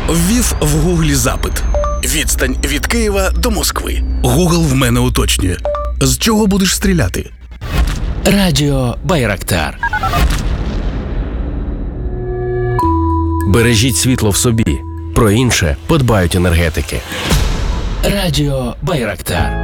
Ввів в гуглі запит. Відстань від Києва до Москви. Гугл в мене уточнює. З чого будеш стріляти? Радіо Байрактар. Бережіть світло в собі. Про інше подбають енергетики. Радіо Байрактар.